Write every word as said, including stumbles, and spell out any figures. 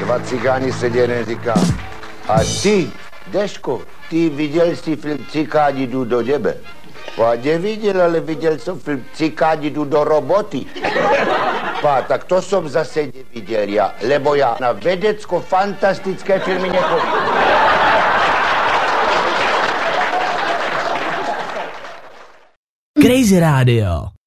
Dva cigáni se jeden říká, a ty, Deško, ty viděl jsi film Cikáni jdu do nebe? Pa neviděl, ale viděl jsem film Cikáni jdu do roboty. Pa, tak to jsem zase neviděl já, lebo já na vedecko-fantastické filmy nechodím. Crazy Radio.